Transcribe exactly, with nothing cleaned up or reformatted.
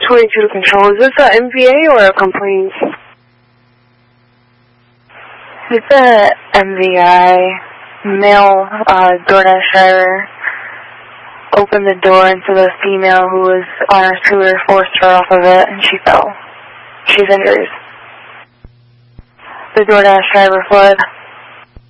twenty-two to control. Is this an M V A or a complaint? It's a M V I. Male uh, DoorDash driver opened the door into the female who was on her scooter, forced her off of it, and she fell. She's injured. The DoorDash driver fled.